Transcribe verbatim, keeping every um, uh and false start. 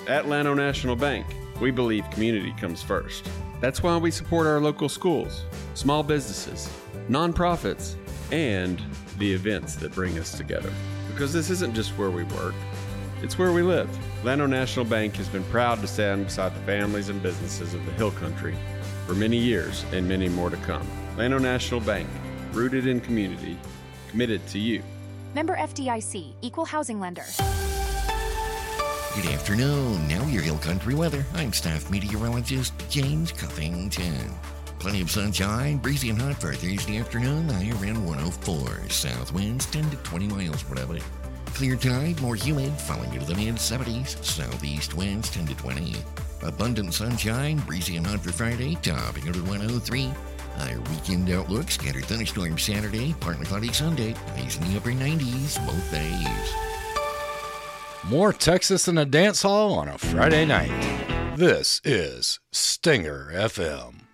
At Llano National Bank, we believe community comes first. That's why we support our local schools, small businesses, nonprofits, and the events that bring us together. Because this isn't just where we work, it's where we live. Llano National Bank has been proud to stand beside the families and businesses of the Hill Country for many years and many more to come. Llano National Bank, rooted in community, committed to you. Member F D I C, Equal Housing Lender. Good afternoon. Now your Hill Country weather. I'm staff meteorologist James Cuffington. Plenty of sunshine, breezy and hot for Thursday afternoon. High around one oh four. South winds ten to twenty miles per hour. Clear tide, more humid, falling into the mid seventies. Southeast winds ten to twenty. Abundant sunshine, breezy and hot for Friday, topping out at one oh three. Our weekend outlook, scattered thunderstorms Saturday, partly cloudy Sunday, highs in the upper nineties both days. More Texas than a dance hall on a Friday night. This is Stinger F M.